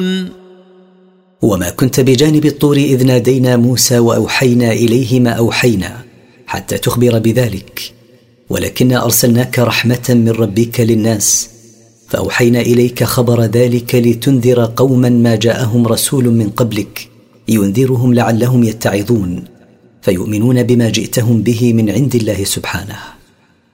وما كنت بجانب الطور إذ نادينا موسى وأوحينا إليه ما أوحينا حتى تخبر بذلك، ولكننا أرسلناك رحمة من ربك للناس، فأوحينا إليك خبر ذلك لتنذر قوما ما جاءهم رسول من قبلك ينذرهم لعلهم يتعظون فيؤمنون بما جئتهم به من عند الله سبحانه.